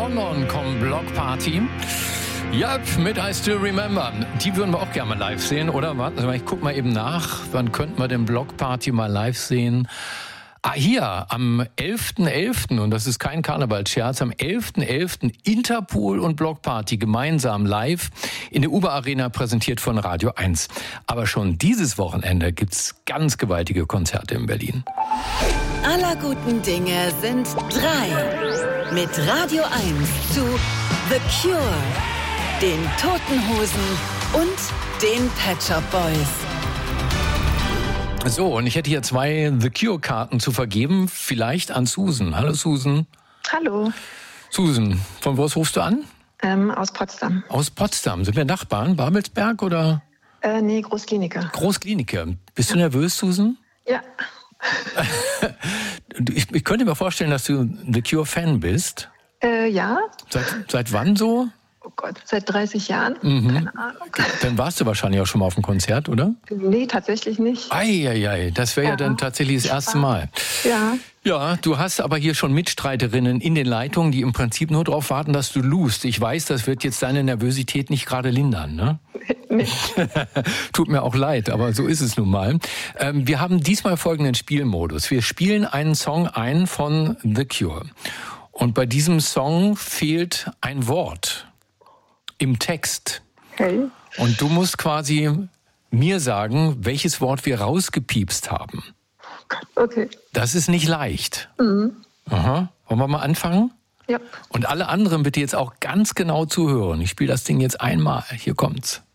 London kommt Block Party. Ja, mit I Still Remember. Die würden wir auch gerne mal live sehen, oder? Warten Sie mal, ich guck mal eben nach. Wann könnten wir den Block Party mal live sehen? Hier, am 11.11., und das ist kein Karnevalsscherz, am 11.11. Interpol und Block Party gemeinsam live in der Uber Arena, präsentiert von Radio 1. Aber schon dieses Wochenende gibt's ganz gewaltige Konzerte in Berlin. Aller guten Dinge sind drei. Mit Radio 1 zu The Cure, den Toten Hosen und den Pet Shop Boys. So, und ich hätte hier 2 The Cure-Karten zu vergeben, vielleicht an Susan. Hallo Susan. Hallo. Susan, von wo rufst du an? Aus Potsdam. Aus Potsdam. Sind wir Nachbarn? Babelsberg oder? Nee, Großklinike. Großklinike. Bist du nervös, Susan? Ja. Ich könnte mir vorstellen, dass du The Cure-Fan bist. Ja. Seit wann so? Oh Gott, seit 30 Jahren. Keine Ahnung. Dann warst du wahrscheinlich auch schon mal auf dem Konzert, oder? Nee, tatsächlich nicht. Eieiei, das wäre ja dann tatsächlich das erste Mal. Ja. Ja, du hast aber hier schon Mitstreiterinnen in den Leitungen, die im Prinzip nur darauf warten, dass du lust. Ich weiß, das wird jetzt deine Nervosität nicht gerade lindern, ne? Nee. Tut mir auch leid, aber so ist es nun mal. Wir haben diesmal folgenden Spielmodus. Wir spielen einen Song ein von The Cure. Und bei diesem Song fehlt ein Wort im Text. Okay. Und du musst quasi mir sagen, welches Wort wir rausgepiepst haben. Okay. Das ist nicht leicht. Aha. Wollen wir mal anfangen? Ja. Und alle anderen bitte jetzt auch ganz genau zuhören. Ich spiele das Ding jetzt einmal. Hier kommt's.